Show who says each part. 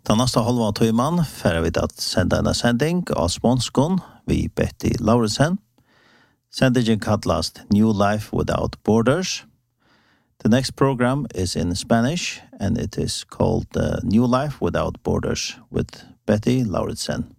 Speaker 1: Den nästa halva timmen får vi att sända en sändning av Smånskon vid Betty Lauritsen. Sändningen kallas New Life Without Borders. The next program is in Spanish and it is called New Life Without Borders with Betty Lauritsen.